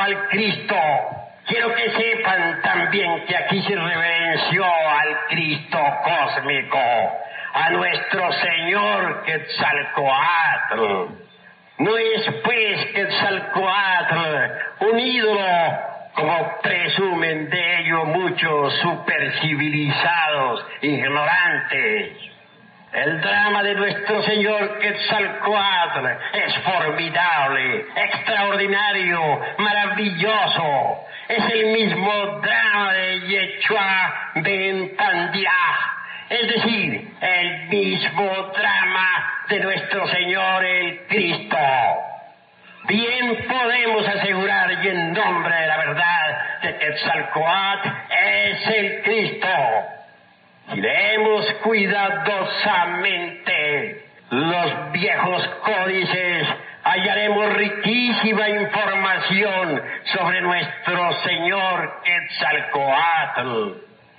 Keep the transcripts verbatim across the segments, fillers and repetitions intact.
al Cristo. Quiero que sepan también que aquí se reverenció al Cristo cósmico, a nuestro Señor Quetzalcóatl. No es pues Quetzalcóatl un ídolo, como presumen de ello muchos supercivilizados ignorantes. El drama de nuestro Señor Quetzalcóatl es formidable, extraordinario, maravilloso. Es el mismo drama de Yechua Bentandia, es decir, el mismo drama de nuestro Señor el Cristo. Bien podemos asegurar y en nombre de la verdad que Quetzalcóatl es el Cristo. Si leemos cuidadosamente los viejos códices, hallaremos riquísima información sobre nuestro Señor Quetzalcóatl.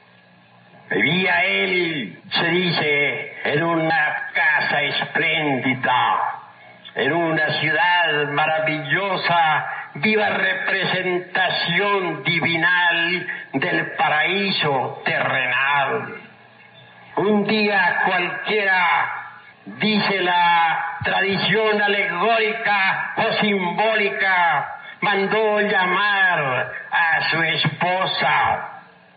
Vivía él, se dice, en una casa espléndida, en una ciudad maravillosa, viva representación divinal del paraíso terrenal. Un día cualquiera, dice la tradición alegórica o simbólica, mandó llamar a su esposa.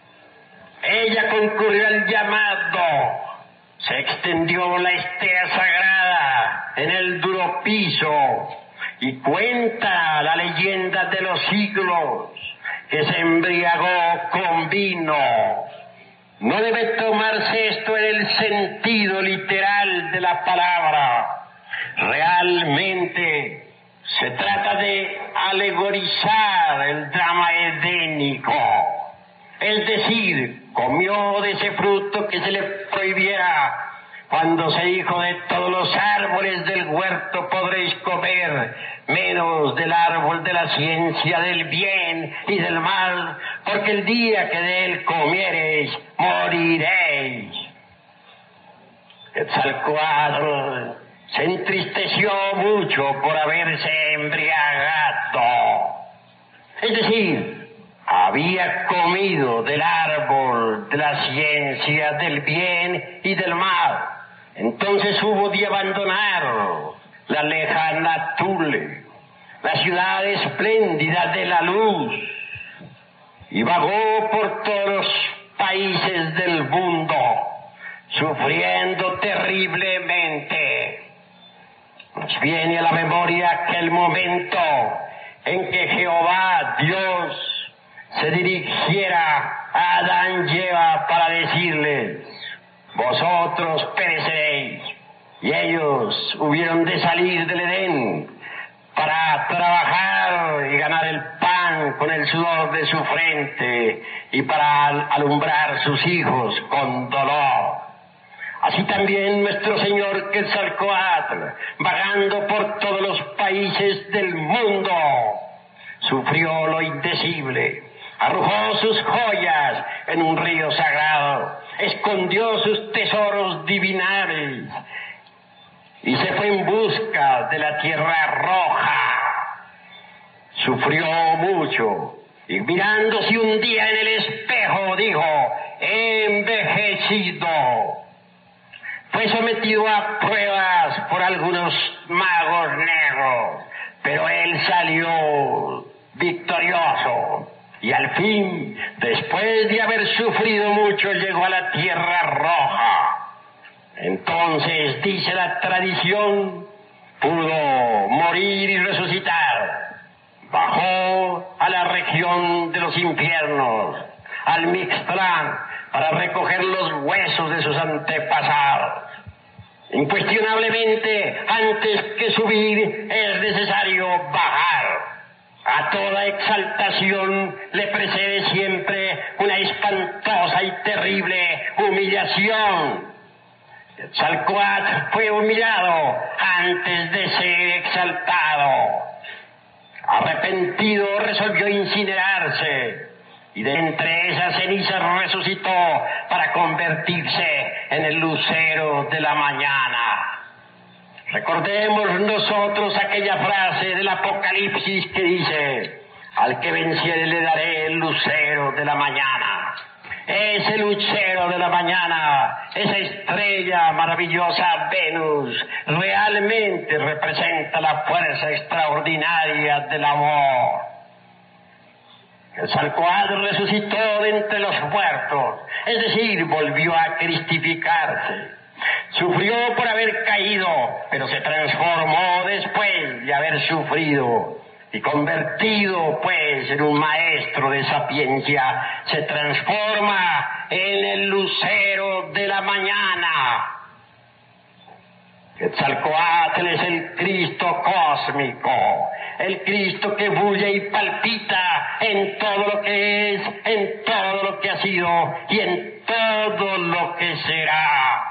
Ella concurrió al llamado. Se extendió la estea sagrada en el duro piso y cuenta la leyenda de los siglos que se embriagó con vino. No debe tomarse esto en el sentido literal de la palabra. Realmente se trata de alegorizar el drama edénico. Es decir, comió de ese fruto que se le prohibiera, cuando se dijo: de todos los árboles del huerto podréis comer, menos del árbol de la ciencia del bien y del mal, porque el día que de él comiereis, moriréis. Quetzalcóatl se entristeció mucho por haberse embriagado. Es decir, había comido del árbol de la ciencia del bien y del mal. Entonces hubo de abandonar la lejana Tule, la ciudad espléndida de la luz, y vagó por todos los países del mundo, sufriendo terriblemente. Nos viene a la memoria aquel momento en que Jehová Dios se dirigiera a Adán y Eva para decirles: vosotros pereceréis. Y ellos hubieron de salir del Edén para trabajar y ganar el pan con el sudor de su frente y para alumbrar sus hijos con dolor. Así también nuestro Señor Quetzalcóatl, vagando por todos los países del mundo, sufrió lo indecible. Arrojó sus joyas en un río sagrado, escondió sus tesoros divinales y se fue en busca de la tierra roja. Sufrió mucho y mirándose un día en el espejo dijo: he envejecido. Fue sometido a pruebas por algunos magos negros, pero él salió victorioso. Y al fin, después de haber sufrido mucho, llegó a la tierra roja. Entonces, dice la tradición, pudo morir y resucitar. Bajó a la región de los infiernos, al Mixtlán, para recoger los huesos de sus antepasados. Incuestionablemente, antes que subir, es necesario bajar. A toda exaltación le precede siempre una espantosa y terrible humillación. Quetzalcóatl fue humillado antes de ser exaltado. Arrepentido, resolvió incinerarse y de entre esas cenizas resucitó para convertirse en el lucero de la mañana. Recordemos nosotros aquella frase del Apocalipsis que dice: Al que venciere le daré el lucero de la mañana. Ese lucero de la mañana, esa estrella maravillosa Venus, realmente representa la fuerza extraordinaria del amor. Quetzalcóatl resucitó de entre los muertos, es decir, volvió a cristificarse. Sufrió por haber caído, pero se transformó después de haber sufrido. Y convertido, pues, en un maestro de sapiencia, se transforma en el lucero de la mañana. Quetzalcóatl es el Cristo cósmico, el Cristo que bulle y palpita en todo lo que es, en todo lo que ha sido y en todo lo que será.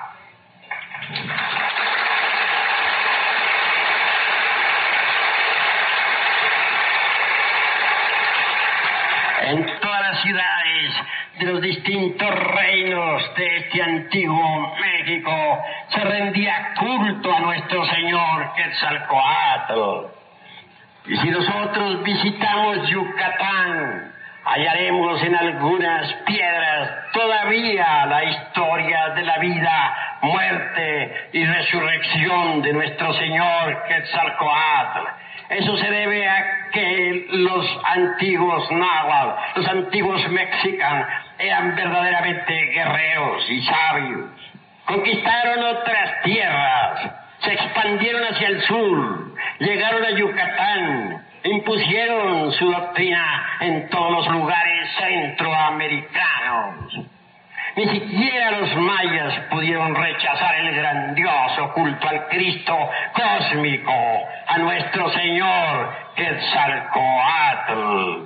En todas las ciudades de los distintos reinos de este antiguo México se rendía culto a nuestro Señor Quetzalcóatl. Y si nosotros visitamos Yucatán, hallaremos en algunas piedras todavía la historia de la vida, muerte y resurrección de nuestro Señor Quetzalcóatl. Eso se debe a que los antiguos náhuatl, los antiguos mexicanos, eran verdaderamente guerreros y sabios. Conquistaron otras tierras, se expandieron hacia el sur, llegaron a Yucatán, impusieron su doctrina en todos los lugares centroamericanos. Ni siquiera los mayas pudieron rechazar el grandioso culto al Cristo cósmico, a nuestro Señor Quetzalcóatl.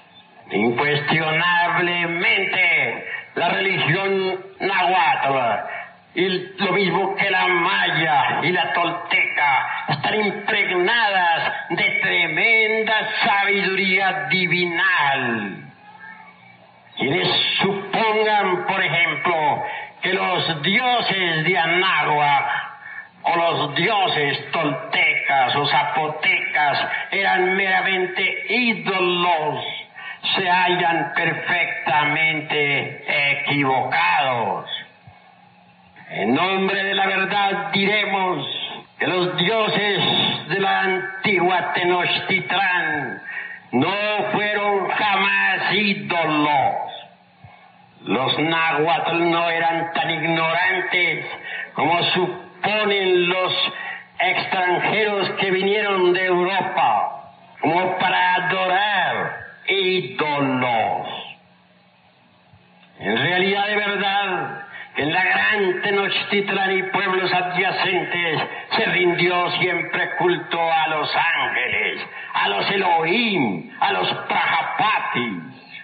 Incuestionablemente, la religión náhuatl, y lo mismo que la maya y la tolteca, están impregnadas de tremenda sabiduría divinal. Quienes supongan, por ejemplo, que los dioses de Anáhuac o los dioses toltecas o zapotecas eran meramente ídolos, se hallan perfectamente equivocados. En nombre de la verdad diremos que los dioses de la antigua Tenochtitlán no fueron jamás ídolos. Los náhuatl no eran tan ignorantes como suponen los extranjeros que vinieron de Europa, como para adorar ídolos. En realidad, de verdad, en la gran Tenochtitlán y pueblos adyacentes se rindió siempre culto a los ángeles, a los Elohim, a los Prajapatis.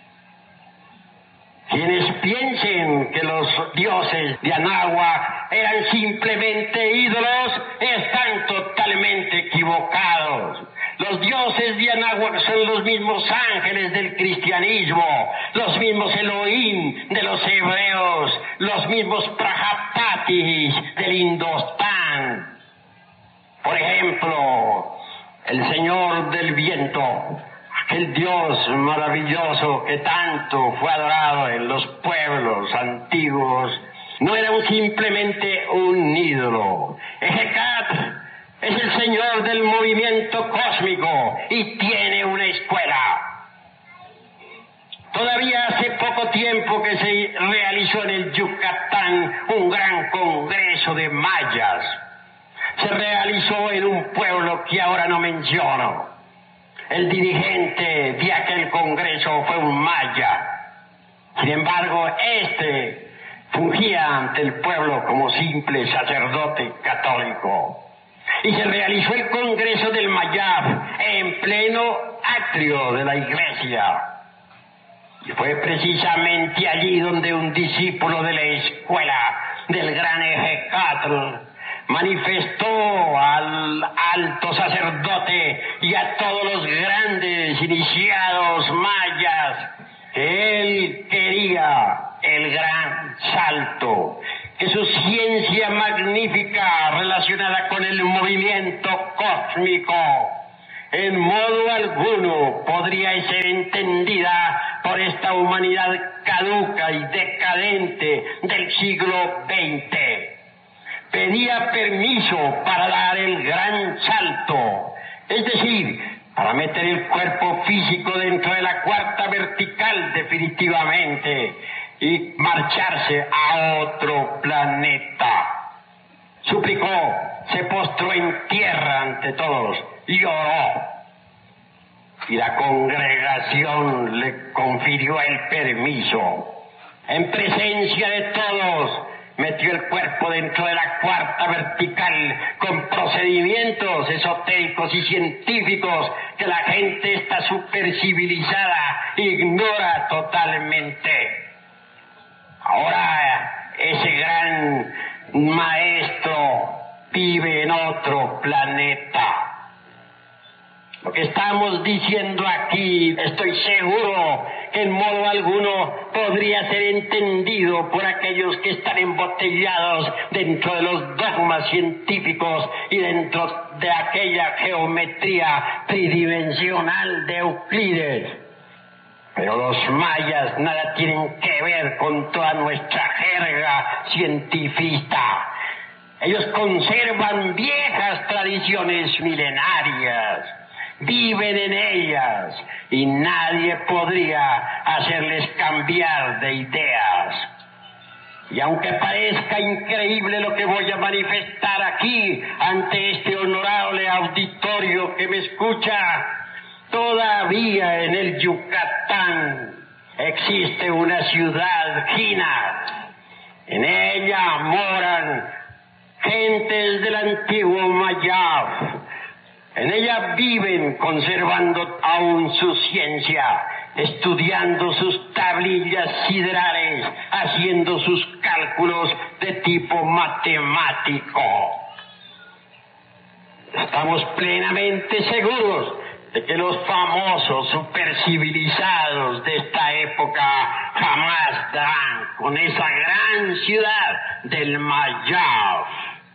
Quienes piensen que los dioses de Anáhuac eran simplemente ídolos están totalmente equivocados. Los dioses de Anáhuac son los mismos ángeles del cristianismo, los mismos Elohim de los hebreos, los mismos Prajapatis del Indostán. Por ejemplo, el Señor del Viento, aquel Dios maravilloso que tanto fue adorado en los pueblos antiguos, no era un, simplemente un ídolo. Ejecatl es el Señor del movimiento cósmico y tiene una escuela. Todavía hace poco tiempo que se realizó en el Yucatán un gran congreso de mayas. Se realizó en un pueblo que ahora no menciono. El dirigente de aquel congreso fue un maya. Sin embargo, este fungía ante el pueblo como simple sacerdote católico. Y se realizó el Congreso del Mayab en pleno atrio de la iglesia. Y fue precisamente allí donde un discípulo de la escuela del gran Ejecatl manifestó al alto sacerdote y a todos los grandes iniciados mayas que él quería el gran salto, que su ciencia magnífica relacionada con el movimiento cósmico en modo alguno podría ser entendida por esta humanidad caduca y decadente del siglo veinte. Pedía permiso para dar el gran salto, es decir, para meter el cuerpo físico dentro de la cuarta vertical definitivamente y marcharse a otro planeta. Suplicó, se postró en tierra ante todos y oró. Y la congregación le confirió el permiso. En presencia de todos, metió el cuerpo dentro de la cuarta vertical con procedimientos esotéricos y científicos que la gente está supercivilizada ignora totalmente. Ahora ese gran maestro vive en otro planeta. Lo que estamos diciendo aquí, estoy seguro que en modo alguno podría ser entendido por aquellos que están embotellados dentro de los dogmas científicos y dentro de aquella geometría tridimensional de Euclides. Pero los mayas nada tienen que ver con toda nuestra jerga cientifista. Ellos conservan viejas tradiciones milenarias, viven en ellas y nadie podría hacerles cambiar de ideas. Y aunque parezca increíble lo que voy a manifestar aquí ante este honorable auditorio que me escucha, todavía en el Yucatán existe una ciudad Jina. En ella moran gentes del antiguo Mayab. En ella viven conservando aún su ciencia, estudiando sus tablillas siderales, haciendo sus cálculos de tipo matemático. Estamos plenamente seguros de que los famosos supercivilizados de esta época jamás darán con esa gran ciudad del Mayab.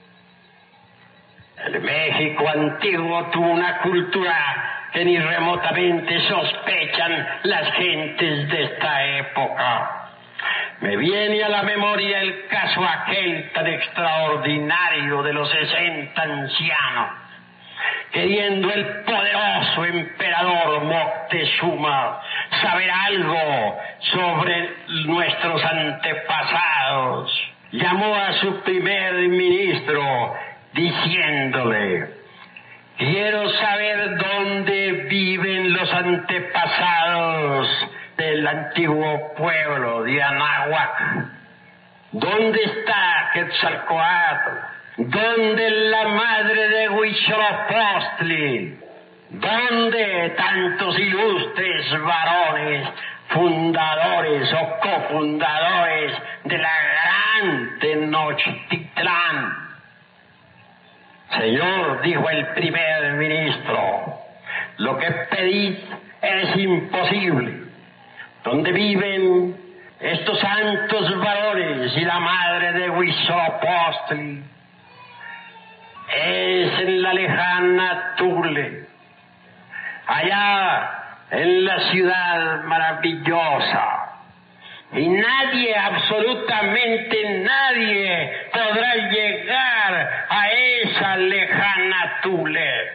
El México antiguo tuvo una cultura que ni remotamente sospechan las gentes de esta época. Me viene a la memoria el caso aquel tan extraordinario de los sesenta ancianos, queriendo el poderoso emperador Moctezuma saber algo sobre nuestros antepasados. Llamó a su primer ministro diciéndole: quiero saber dónde viven los antepasados del antiguo pueblo de Anáhuac. ¿Dónde está Quetzalcóatl? ¿Dónde la madre de Huitzilopochtli? ¿Dónde tantos ilustres varones, fundadores o cofundadores de la gran Tenochtitlán? Señor, dijo el primer ministro, lo que pedís es imposible. ¿Dónde viven estos santos varones y la madre de Huitzilopochtli? Es en la lejana Tule, allá en la ciudad maravillosa. Y nadie, absolutamente nadie, podrá llegar a esa lejana Tule.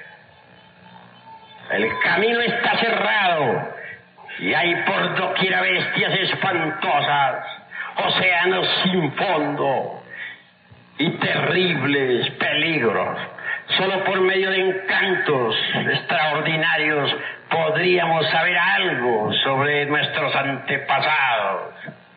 El camino está cerrado y hay por doquiera bestias espantosas, océanos sin fondo y terribles peligros. Solo por medio de encantos extraordinarios podríamos saber algo sobre nuestros antepasados.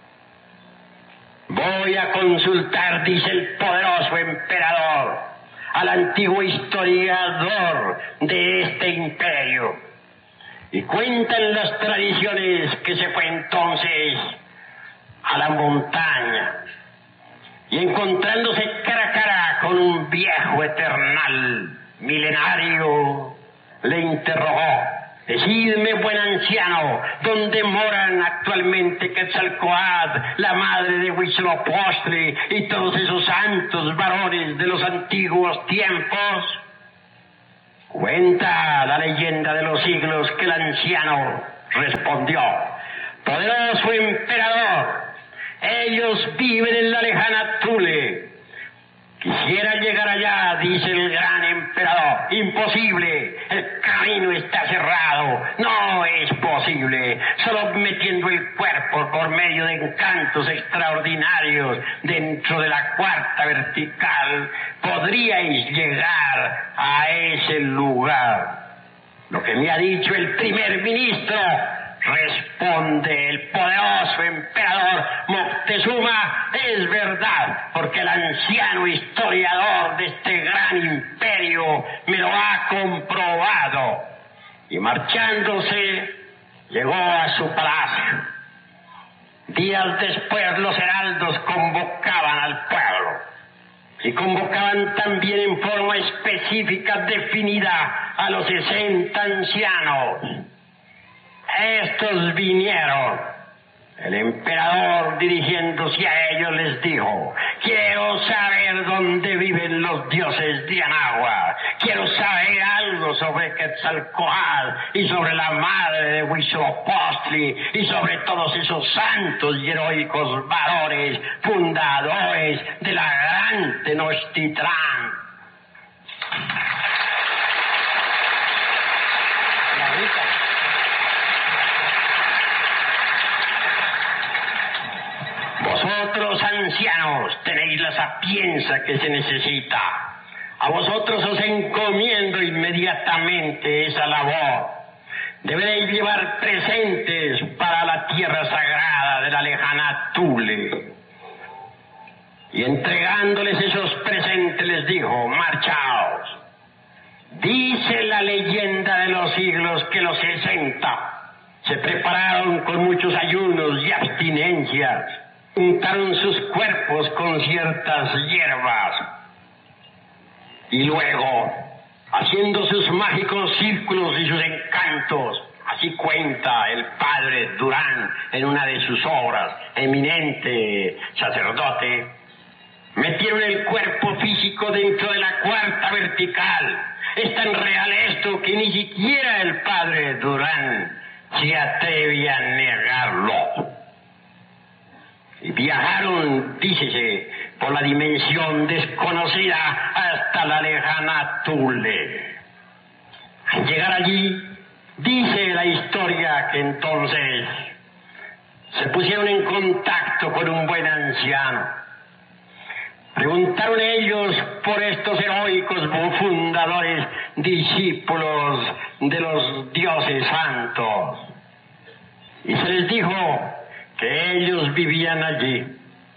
Voy a consultar, dice el poderoso emperador, al antiguo historiador de este imperio. Y cuentan las tradiciones que se fue entonces a la montaña y encontrándose cara a cara con un viejo eternal milenario, le interrogó: decidme, buen anciano, ¿dónde moran actualmente Quetzalcóatl, la madre de Huitzilopochtli y todos esos santos varones de los antiguos tiempos? Cuenta la leyenda de los siglos que el anciano respondió: poderoso emperador, ellos viven en la lejana Thule. Quisiera llegar allá, dice el gran emperador. Imposible, el camino está cerrado, no es posible. Solo metiendo el cuerpo por medio de encantos extraordinarios dentro de la cuarta vertical podríais llegar a ese lugar. Lo que me ha dicho el primer ministro, responde el poderoso emperador Moctezuma, es verdad, porque el anciano historiador de este gran imperio me lo ha comprobado. Y marchándose, llegó a su palacio. Días después los heraldos convocaban al pueblo y convocaban también en forma específica definida a los sesenta ancianos. Estos vinieron. El emperador, dirigiéndose a ellos, les dijo: quiero saber dónde viven los dioses de Anáhuac. Quiero saber algo sobre Quetzalcóatl y sobre la madre de Huitzilopochtli y sobre todos esos santos y heroicos varones fundadores de la gran Tenochtitlán. Vosotros, ancianos, tenéis la sapienza que se necesita. A vosotros os encomiendo inmediatamente esa labor. Deberéis llevar presentes para la tierra sagrada de la lejana Thule. Y entregándoles esos presentes les dijo: marchaos. Dice la leyenda de los siglos que los sesenta se prepararon con muchos ayunos y abstinencias. Untaron sus cuerpos con ciertas hierbas y luego, haciendo sus mágicos círculos y sus encantos, así cuenta el padre Durán en una de sus obras, eminente sacerdote, metieron el cuerpo físico dentro de la cuarta vertical. Es tan real esto que ni siquiera el padre Durán se atreve a negarlo. Y viajaron, dícese, por la dimensión desconocida hasta la lejana Thule. Al llegar allí, dice la historia que entonces se pusieron en contacto con un buen anciano. Preguntaron ellos por estos heroicos fundadores, discípulos de los dioses santos. Y se les dijo que ellos vivían allí.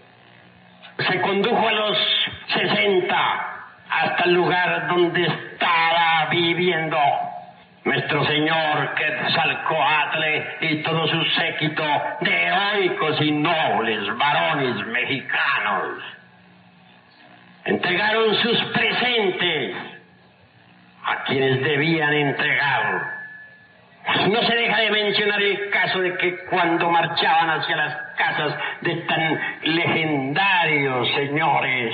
Se condujo a los sesenta hasta el lugar donde estaba viviendo nuestro señor Quetzalcóatl y todo su séquito de heroicos y nobles varones mexicanos. Entregaron sus presentes a quienes debían entregarlo. No se deja de mencionar el caso de que cuando marchaban hacia las casas de tan legendarios señores,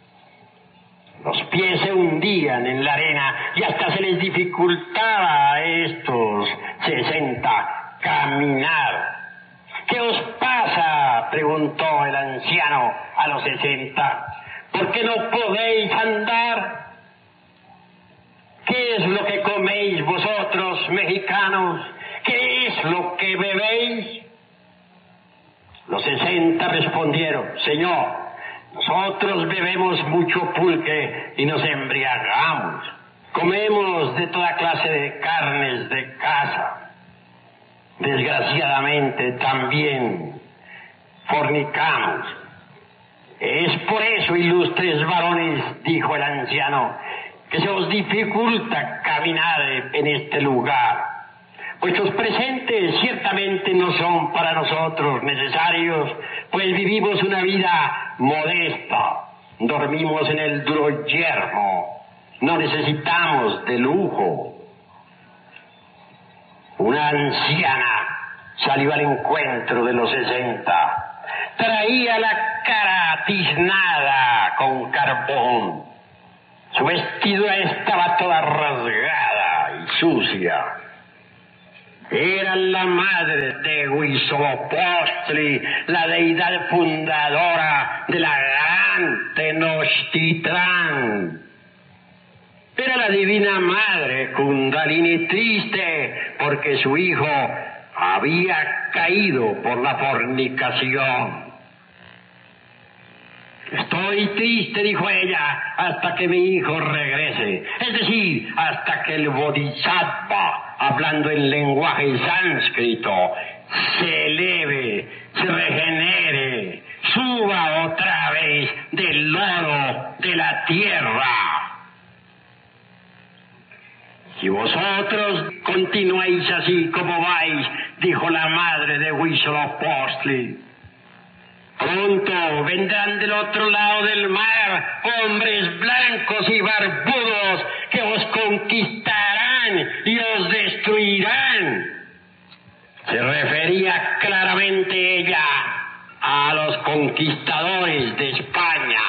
los pies se hundían en la arena y hasta se les dificultaba a estos sesenta caminar. ¿Qué os pasa?, preguntó el anciano a los sesenta. ¿Por qué no podéis andar? ¿Qué es lo que coméis vosotros, mexicanos? ¿Qué es lo que bebéis? Los sesenta respondieron: Señor, nosotros bebemos mucho pulque y nos embriagamos. Comemos de toda clase de carnes de caza. Desgraciadamente también fornicamos. Es por eso, ilustres varones, dijo el anciano, que se os dificulta caminar en este lugar. Vuestros presentes ciertamente no son para nosotros necesarios, pues vivimos una vida modesta, dormimos en el duro yermo, no necesitamos de lujo. Una anciana salió al encuentro de los sesenta. Traía la cara tiznada con carbón. Su vestidura estaba toda rasgada y sucia. Era la madre de Huitzilopochtli, la deidad fundadora de la gran Tenochtitlán. Era la divina madre Kundalini triste porque su hijo había caído por la fornicación. Estoy triste, dijo ella, hasta que mi hijo regrese. Es decir, hasta que el Bodhisattva, hablando en lenguaje sánscrito, se eleve, se regenere, suba otra vez del lodo de la tierra. Si vosotros continuáis así como vais, dijo la madre de Huitzilopochtli, pronto vendrán del otro lado del mar hombres blancos y barbudos que os conquistarán y os destruirán. Se refería claramente ella a los conquistadores de España.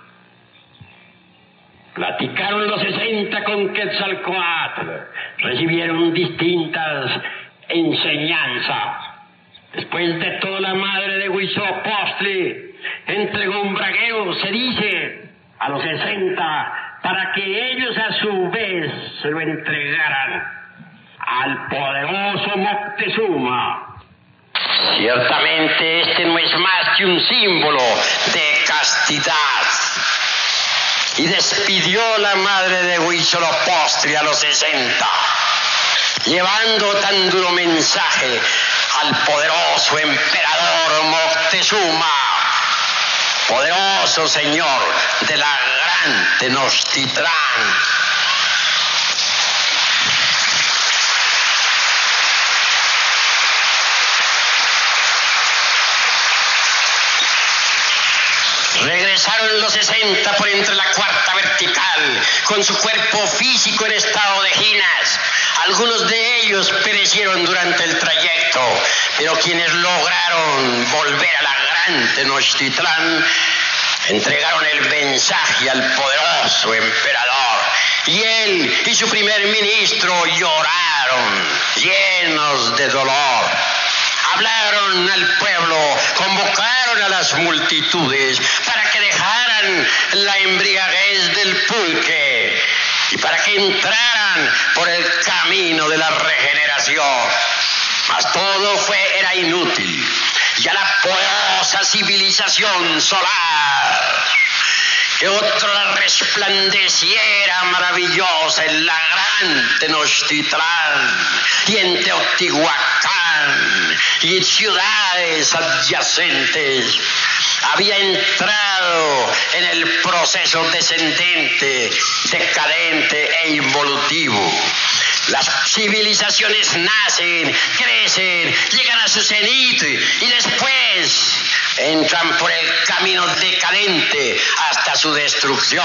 Platicaron los sesenta con Quetzalcóatl, recibieron distintas enseñanzas. Después de todo, la madre de Huitzilopochtli entregó un bragueo, se dice, a los sesenta, para que ellos a su vez se lo entregaran al poderoso Moctezuma. Ciertamente este no es más que un símbolo de castidad. Y despidió la madre de Huitzilopochtli a los sesenta, llevando tan duro mensaje al poderoso emperador Moctezuma, poderoso señor de la gran Tenochtitlán. Regresaron los sesenta por entre la cuarta vertical, con su cuerpo físico en estado de ginas. Algunos de ellos perecieron durante el trayecto, pero quienes lograron volver a la gran Tenochtitlán entregaron el mensaje al poderoso emperador. Y él y su primer ministro lloraron, llenos de dolor. Hablaron al pueblo, convocaron a las multitudes para que dejaran la embriaguez del pulque y para que entraran por el camino de la regeneración. Mas todo fue, era inútil. Ya la poderosa civilización solar, que otra resplandeciera maravillosa en la gran Tenochtitlán y en Teotihuacán y en ciudades adyacentes, había entrado en el proceso descendente, decadente e involutivo. Las civilizaciones nacen, crecen, llegan a su cenit y después entran por el camino decadente hasta su destrucción.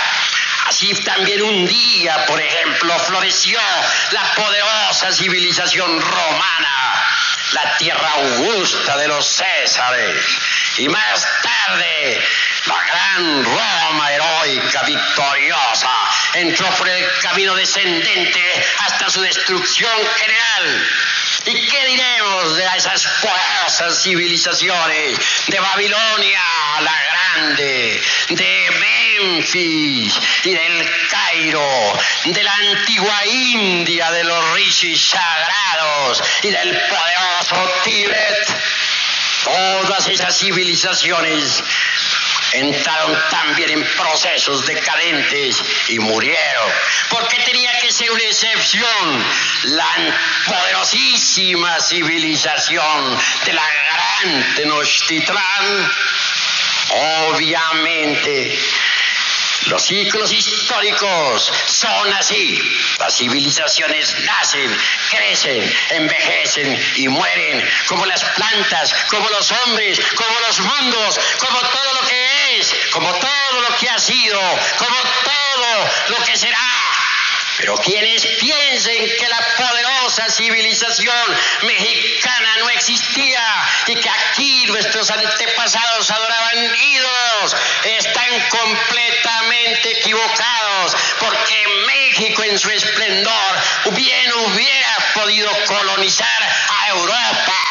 Así también un día, por ejemplo, floreció la poderosa civilización romana, la tierra augusta de los Césares, y más tarde la gran Roma heroica, victoriosa, entró por el camino descendente hasta su destrucción general. ¿Y qué diremos de esas poderosas civilizaciones de Babilonia la Grande, de Memphis y del Cairo, de la antigua India, de los rishis sagrados y del poderoso Tíbet? Todas esas civilizaciones entraron también en procesos decadentes y murieron. ¿Por qué tenía que ser una excepción la poderosísima civilización de la gran Tenochtitlán? Obviamente, los ciclos históricos son así. Las civilizaciones nacen, crecen, envejecen y mueren, como las plantas, como los hombres, como los mundos, como todo lo que es, como todo lo que ha sido, como todo lo que será. Pero quienes piensen que la poderosa civilización mexicana no existía y que aquí nuestros antepasados adoraban ídolos, están completamente equivocados, porque México en su esplendor bien hubiera podido colonizar a Europa